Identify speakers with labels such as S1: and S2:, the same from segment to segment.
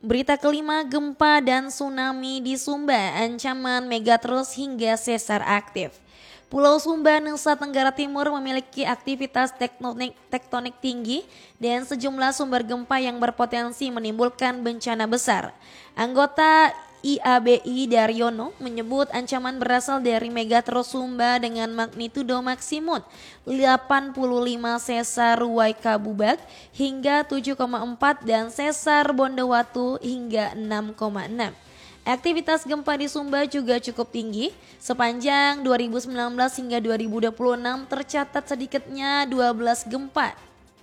S1: Berita kelima, gempa dan tsunami di Sumba, ancaman megatrust hingga sesar aktif. Pulau Sumba, Nusa Tenggara Timur memiliki aktivitas tektonik tinggi dan sejumlah sumber gempa yang berpotensi menimbulkan bencana besar. Anggota IABI Daryono menyebut ancaman berasal dari megatrust Sumba dengan magnitudo maksimum 85 sesar Waikabubak hingga 7,4 dan sesar Bondowatu hingga 6,6. Aktivitas gempa di Sumba juga cukup tinggi. Sepanjang 2019 hingga 2026 tercatat sedikitnya 12 gempa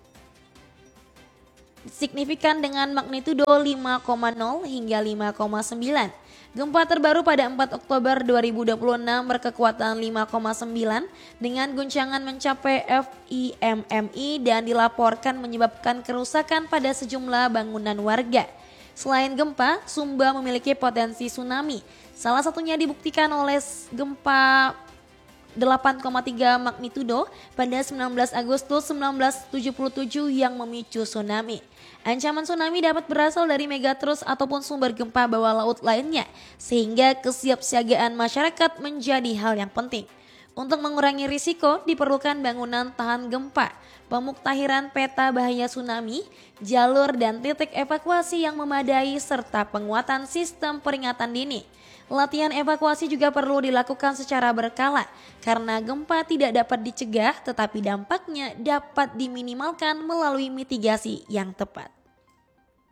S1: signifikan dengan magnitudo 5,0 hingga 5,9. Gempa terbaru pada 4 Oktober 2026 berkekuatan 5,9 dengan guncangan mencapai FIMMI dan dilaporkan menyebabkan kerusakan pada sejumlah bangunan warga. Selain gempa, Sumba memiliki potensi tsunami. Salah satunya dibuktikan oleh gempa 8,3 magnitudo pada 19 Agustus 1977 yang memicu tsunami. Ancaman tsunami dapat berasal dari megatrust ataupun sumber gempa bawah laut lainnya, sehingga kesiapsiagaan masyarakat menjadi hal yang penting. Untuk mengurangi risiko, diperlukan bangunan tahan gempa, pemuktahiran peta bahaya tsunami, jalur dan titik evakuasi yang memadai, serta penguatan sistem peringatan dini. Latihan evakuasi juga perlu dilakukan secara berkala karena gempa tidak dapat dicegah tetapi dampaknya dapat diminimalkan melalui mitigasi yang tepat.